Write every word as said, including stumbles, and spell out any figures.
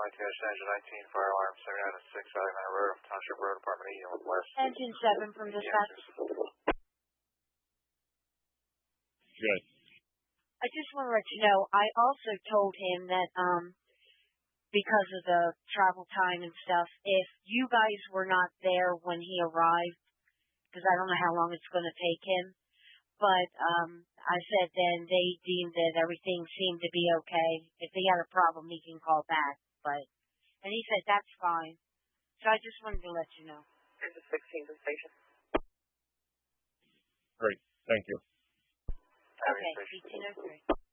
engine nineteen, fire alarm seventy-nine oh six, Valley Manor Road, Township Road, Apartment E, West. Engine seven from dispatch. Good. I just want to let you know, I also told him that um, because of the travel time and stuff, if you guys were not there when he arrived, because I don't know how long it's going to take him, but um, I said then they deemed that everything seemed to be okay. If he had a problem, he can call back. But and he said that's fine. So I just wanted to let you know. There's a sixteen to the station. Great. Thank you. Okay, eighteen oh three.